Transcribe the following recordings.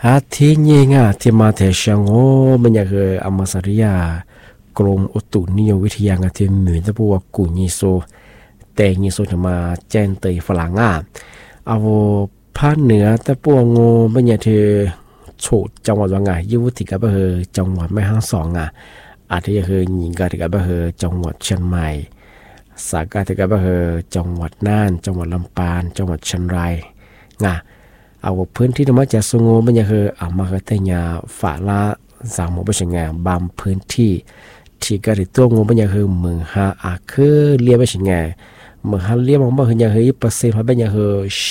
ที่ยิงที่มาเทชงโง่มันอยากอามาสริยากรมอุตุนิยมวิทยาที่เหมือนตะบัวกุญิโซแต่ยิโซจะมาแจ้งเตยฝรั่งเอาภาคเหนือตะบัวโง่มันอยากเธอโฉดจังหวัดว่าไงยุติกับเฮอจังหวัดแม่ฮ่องสอนอาจจะเฮอหญิงกับกับเฮอจังหวัดเชียงใหม่สากากับเฮอจังหวัดน่านจังหวัดลำปางจังหวัดเชียงรายเอาพื้นที่ธรรมะจะสงบมันจะคือเอามาแต่ยาฝ่าละสามหมู่ประชาชนบางพื้นที่ที่กระดิ่งตัวงูมันจะคือเมืองฮาคือเลี้ยบประชาชนเมืองฮาเลี้ยบมันคือจะคือ%มันจะคือ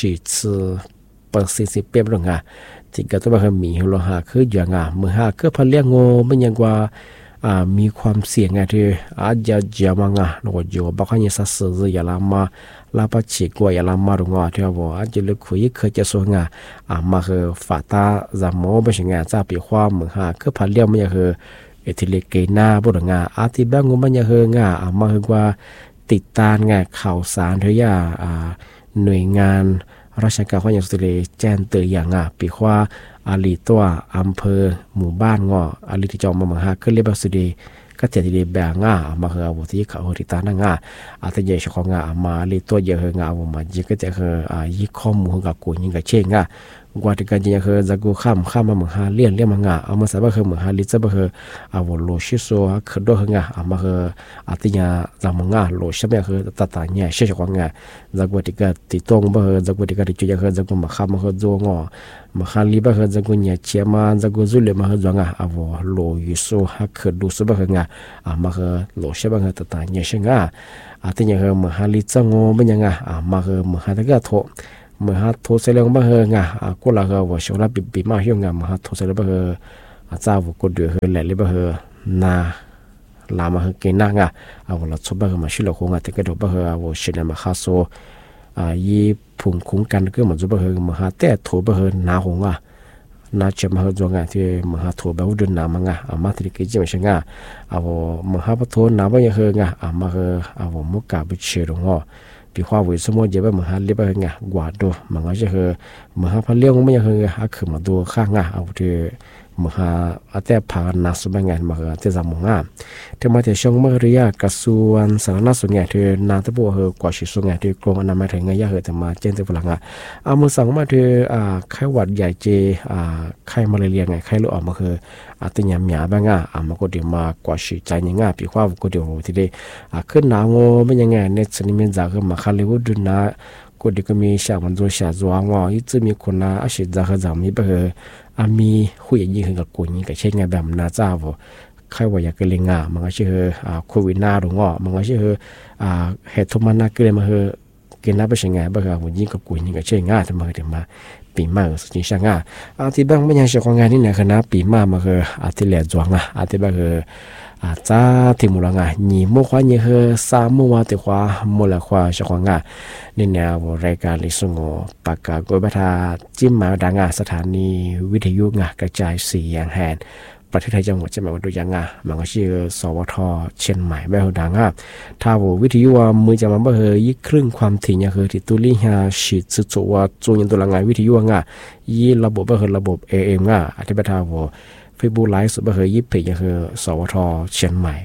40%เป็นเรื่องที่กระตัวมันคือมีหัวหาคืออย่างเมืองฮาคือพอเลี้ยงงูมันยังกว่ามีความเสี่ยงที่อาจจะเจอมังนกจูบางครั้งสัตว์สื่ออย่าละมาลาปัจฉิกว่าอย่าละมารุงที่ว่าอาจจะเลือกคุยเคยจะส่งมาคือฝาตาจำโมไม่ใช่จะปีความเหมือนคือพันเลี้ยงมันคือทีเล็กเกน่าบุรุษอาทิตย์บางงูมันคือมาคือว่าติดตามข่าวสารเทียหน่วยงานราชการของอย่างสุดเลยแจ้งเตือนอย่างปีว่าอาลีตัวอำเภอหมู่บ้านอาลีที่จอมมาขึ้นเรียบสุดีก็เจดีแบงมาคือวุฒิเขาที่ตานั่งอาจจะเยอะของมาลีตัวเยอะว่ามาจีก็จะคือยี่ข้อมูลกับกูยิ่งกับเช่งกว่าที่การจะคือจะกูข้ามมาเหมือนเลี้ยงมาเอามาใส่บ้าคือเหมือนลิจะบ้าคือโลชิโซคือด้วยมาคืออาทิยาจะมังโลชิบ้าคือตัดเนี่ยเชื่อของจะกูที่ก็ติดตรงบ้าคือจะกูที่ก็ที่จุดคือจะกูมาข้ามมาคือโจมาลีบ้าคือจะกูเนี่ยเชื่อมาจะกูจุดเลยมาคือโลยิโซคือดูสบ้าคือมาคือโลชิบ้าคือตัดเนี่ยเชื่ออาทิยาคือเหมือนลิจะงูเป็นยังมาคือเหมือนตะกี้โถเมื่อฮัทโทเซเลงบ้าเฮงกูละก็ว่าชาวละปีมาเฮียงเมื่อฮัทโทเซเลบ้าเฮจ้าวกูเดือดเฮแหล่เลยบ้าเฮนาลามาเฮเกน่เอาละชอบบ้าเฮมาชิลโคแต่ก็ดูบ้าเฮว่าเชนมาคาโซยี่พุ่งคุ้งกันก็เหมือนจูบ้าเฮเมื่อฮัทแต่โถบ้าเฮนาหงน่าจะมาเฮจงที่เมื่อฮัทโถบ้าดุนนามังมาที่กิจไม่ใช่เอาเมื่อฮัทโถนาบ้าเฮมาเฮเอามุกกาบิเชรงปีความวิสมมติเยอะแบบเหมือนฮันเลี้ยบกว่าดูมันก็จะคือเหมือนฮันพันเลี้ยงไม่ยังคือคือมาดูข้างเอาที่เหมือนฮันอาจจะผ่านนักสุบังงานมาคือที่จำมองที่มาที่ช่วงเมื่อเรียกระทรวงสาธารณสุขเนี่ยที่นาตบัวคือกว่าชิสุงที่กรมอนามัยถึงเงี้ยคือจะมาเจนที่ฝรั่งเอามือสั่งมาที่ไข้หวัดใหญ่เจไข้มาเรียไข้เลือดออกมาคืออาจจะยำหยาบ้างมาก็เดี๋ยวมากว่าชิใจยังปีความก็เดี๋ยวที่ได้ขึ้นหนาวไม่ยังไงเนี่ยสนิมจากคือมาคาลิวุดุนะก็เดี๋ยวก็มีชาวมันตัวชาวจัวอีจะมีคนอาชีพจากเขาจะมีแบบมีคุยยิ่งกับกูยิ่งกับเช่นไงแบบน่าจ้าวใครว่าอยากเลี้ยงมันก็ชื่อโควิดหรือมันก็ชื่อเหตุมันน่าเกลียดมันคือกินน้ำไปเช่นไงบ้างยิ่งกับกูยิ่งกับเช่นง่ายทำไมถึงมาปีมาสุดจริงช่างที่บ้างไม่ยังเชื่อของงานนี่เนี่ยคณะปีมามันคือที่เหลือจวงที่บ้างคือจ้าที่มูลงาหนีมั่วควายเยอะสามมั่วแต่ความูลควาเชื่อของงานนี่แนวรายการลิสงปากกาโกบัตาจิ้มหมายดังสถานีวิทยุกระจายเสียงแห่งประเทศไทยจังหวัดเชียงใหม่ตัวอย่างมันก็ชื่อสวทเชียงใหม่แบบดังถ้าวิทยุมือจะมาเฮยี่ครึ่งความถี่เนี่ยคือที่ตุลิฮาชิดสุดว่าจูนตัวละไงวิทยุยี่ระบบคือระบบ AM อธิบายว่าเฟซบุ๊กไลฟ์สุดเฮยี่เพจคือสวทเชียงใหม่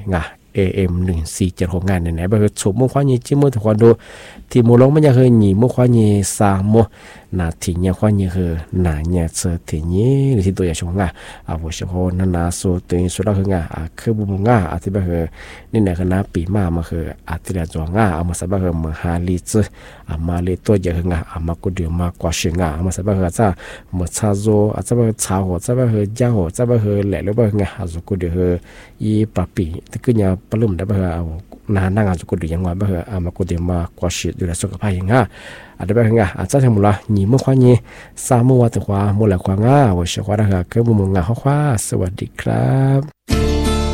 AM 1476งานไหนบ่คือสมมุควานี่จิมื้อตะควาดูที่มูลงมันจะคือหนีมุควานี่3มื้อนาทีเนี่ยควานี่คือนาเนี่ยเสตินี่หรือที่ตัวอย่างชงบ่ชโหนานาโซตัวนี้สุดแล้วคือคือบุงอธิบายคือนี่แหละคณะปีมามาคืออธิบายจวงเอามาสบคือมหาลิซมาเลตัวเยอะคือมาก็เดือมากว่าชิงมาสบคือจะมาชาโซอาจจะชาหัวจะคือยาหัวจะคือแหล่หรือบ่อาจก็เดืออีปะปีตะคือเนี่ยปลุ่มได้บ่เอานานั่งอาจจะก็เดือยังว่าบ่มาก็เดือมากว่าชิดูแลสุขภาพยังอาจจะบ่อาจจะทำละหนีมื้อควานี่3มื้อว่าแต่ว่ามื้อละควาว่าสิควาได้คือบ่มื้อควาสวัสดีครับ